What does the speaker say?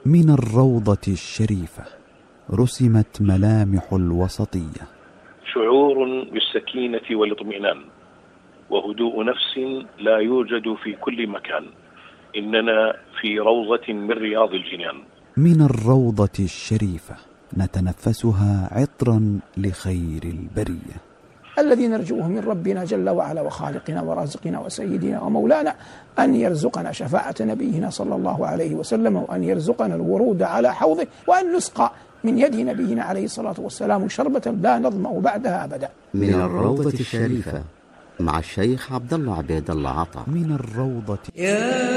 من الروضة الشريفة رسمت ملامح الوسطية، شعور بالسكينة والاطمئنان وهدوء نفس لا يوجد في كل مكان. إننا في روضة من رياض الجنان. من الروضة الشريفة نتنفسها عطرا لخير البرية، الذي نرجوه من ربنا جل وعلا وخالقنا ورازقنا وسيدنا ومولانا أن يرزقنا شفاعة نبينا صلى الله عليه وسلم، وأن يرزقنا الورود على حوضه، وأن نسقى من يد نبينا عليه الصلاة والسلام شربة لا نظمأ بعدها أبدا. من الروضة الشريفة مع الشيخ عبد الله عبيد الله عطا. من الروضة